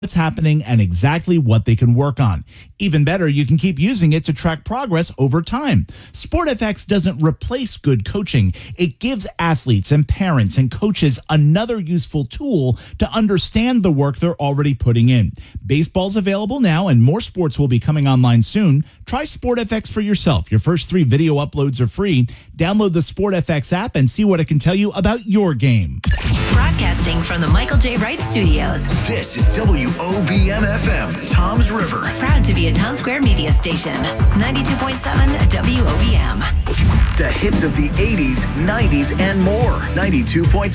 what's happening and exactly what they can work on. Even better, you can keep using it to track progress over time. SportFX doesn't replace good coaching. It gives athletes and parents and coaches another useful tool to understand the work they're already putting in. Baseball's available now, and more sports will be coming online soon. Try SportFX for yourself. Your first 3 video uploads are free. Download the SportFX app and see what it can tell you about your game. Broadcasting from the Michael J. Wright Studios. This is WOBM-FM, Toms River. Proud to be a Town Square media station. 92.7 WOBM. The hits of the 80s, 90s, and more. 92.7